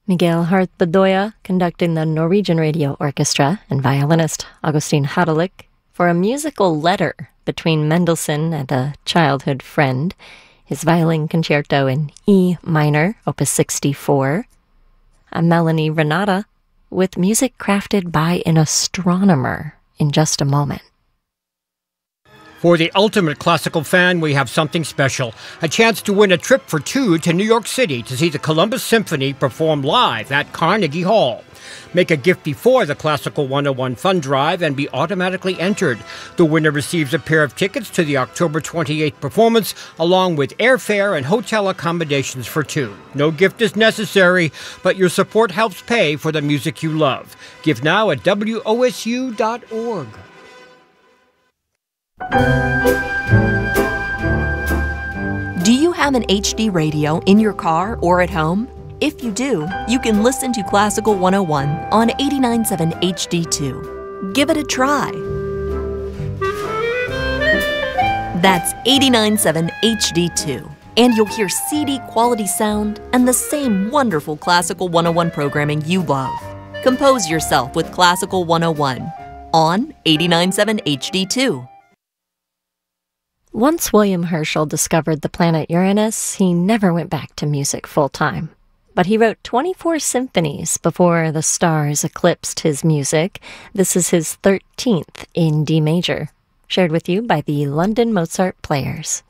Miguel Harth Bedoya conducting the Norwegian Radio Orchestra and violinist Augustin Hadelich for a musical letter between Mendelssohn and a childhood friend, his violin concerto in E minor, opus 64, a Melanie Renata with music crafted by an astronomer in just a moment. For the ultimate classical fan, we have something special. A chance to win a trip for two to New York City to see the Columbus Symphony perform live at Carnegie Hall. Make a gift before the Classical 101 Fund Drive and be automatically entered. The winner receives a pair of tickets to the October 28th performance, along with airfare and hotel accommodations for two. No gift is necessary, but your support helps pay for the music you love. Give now at wosu.org. Do you have an HD radio in your car or at home? If you do, you can listen to Classical 101 on 89.7 HD2. Give it a try. That's 89.7 HD2. And you'll hear CD quality sound and the same wonderful Classical 101 programming you love. Compose yourself with Classical 101 on 89.7 HD2. Once William Herschel discovered the planet Uranus, he never went back to music full-time. But he wrote 24 symphonies before the stars eclipsed his music. This is his 13th in D major, shared with you by the London Mozart Players.